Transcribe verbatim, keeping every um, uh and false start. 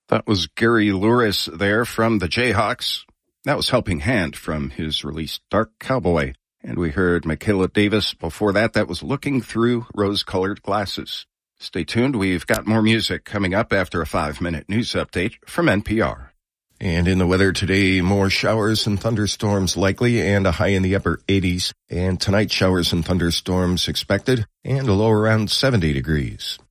That was Gary Louris there from the Jayhawks. That was Helping Hand from his release Dark Cowboy. And we heard Michaela Davis before that. That was Looking Through Rose-Colored Glasses. Stay tuned. We've got more music coming up after a five-minute news update from N P R. And in the weather today, more showers and thunderstorms likely and a high in the upper eighties. And tonight, showers and thunderstorms expected and a low around seventy degrees.